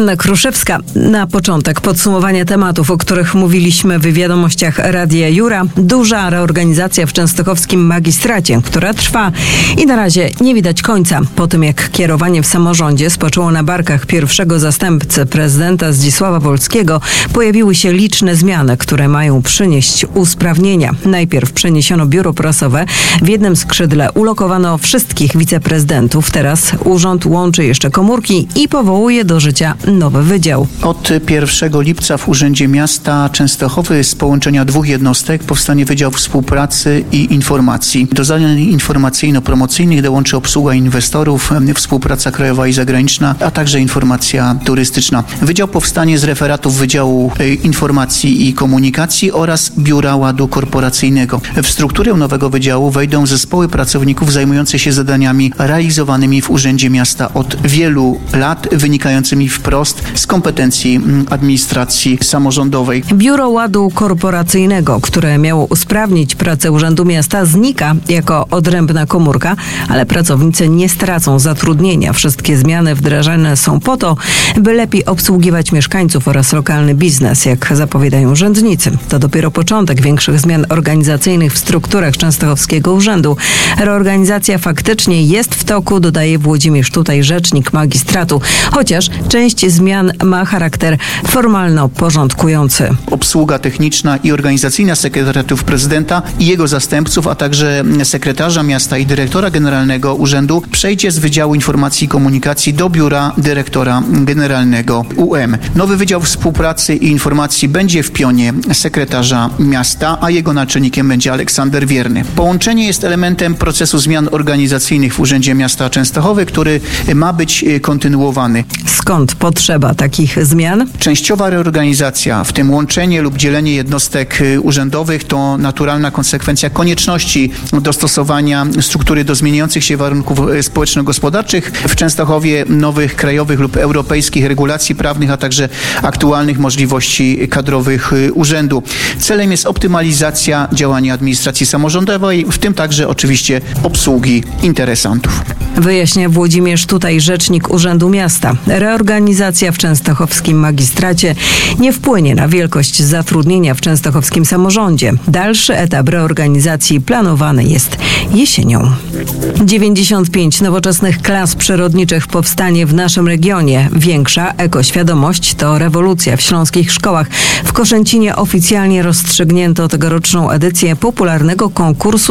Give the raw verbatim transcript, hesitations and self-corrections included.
Anna Kruszewska. Na początek podsumowania tematów, o których mówiliśmy w wiadomościach Radia Jura. Duża reorganizacja w częstochowskim magistracie, która trwa i na razie nie widać końca. Po tym, jak kierowanie w samorządzie spoczęło na barkach pierwszego zastępcy prezydenta Zdzisława Wolskiego, pojawiły się liczne zmiany, które mają przynieść usprawnienia. Najpierw przeniesiono biuro prasowe. W jednym skrzydle ulokowano wszystkich wiceprezydentów. Teraz urząd łączy jeszcze komórki i powołuje do życia nowy wydział. Od pierwszego lipca w Urzędzie Miasta Częstochowy z połączenia dwóch jednostek powstanie Wydział Współpracy i Informacji. Do zadań informacyjno-promocyjnych dołączy obsługa inwestorów, współpraca krajowa i zagraniczna, a także informacja turystyczna. Wydział powstanie z referatów Wydziału Informacji i Komunikacji oraz Biura Ładu Korporacyjnego. W strukturę nowego wydziału wejdą zespoły pracowników zajmujące się zadaniami realizowanymi w Urzędzie Miasta od wielu lat, wynikającymi wprost z kompetencji administracji samorządowej. Biuro Ładu Korporacyjnego, które miało usprawnić pracę Urzędu Miasta, znika jako odrębna komórka, ale pracownicy nie stracą zatrudnienia. Wszystkie zmiany wdrażane są po to, by lepiej obsługiwać mieszkańców oraz lokalny biznes, jak zapowiadają urzędnicy. To dopiero początek większych zmian organizacyjnych w strukturach Częstochowskiego Urzędu. Reorganizacja faktycznie jest w toku, dodaje Włodzimierz Tutaj, rzecznik magistratu, chociaż część zmian ma charakter formalno-porządkujący. Obsługa techniczna i organizacyjna sekretariatów prezydenta i jego zastępców, a także sekretarza miasta i dyrektora generalnego urzędu przejdzie z Wydziału Informacji i Komunikacji do Biura Dyrektora Generalnego U M. Nowy Wydział Współpracy i Informacji będzie w pionie sekretarza miasta, a jego naczelnikiem będzie Aleksander Wierny. Połączenie jest elementem procesu zmian organizacyjnych w Urzędzie Miasta Częstochowy, który ma być kontynuowany. Skąd potrzeba takich zmian? Częściowa reorganizacja, w tym łączenie lub dzielenie jednostek urzędowych, to naturalna konsekwencja konieczności dostosowania struktury do zmieniających się warunków społeczno-gospodarczych w Częstochowie, nowych krajowych lub europejskich regulacji prawnych, a także aktualnych możliwości kadrowych urzędu. Celem jest optymalizacja działania administracji samorządowej, w tym także oczywiście obsługi interesantów. Wyjaśnia Włodzimierz Tutaj, rzecznik Urzędu Miasta. Reorganizacja w częstochowskim magistracie nie wpłynie na wielkość zatrudnienia w częstochowskim samorządzie. Dalszy etap reorganizacji planowany jest jesienią. dziewięćdziesiąt pięć nowoczesnych klas przyrodniczych powstanie w naszym regionie. Większa ekoświadomość to rewolucja w śląskich szkołach. W Koszęcinie oficjalnie rozstrzygnięto tegoroczną edycję popularnego konkursu